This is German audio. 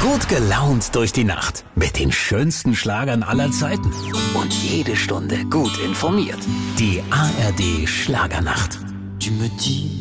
Gut gelaunt durch die Nacht mit den schönsten Schlagern aller Zeiten und jede Stunde gut informiert. Die ARD Schlagernacht.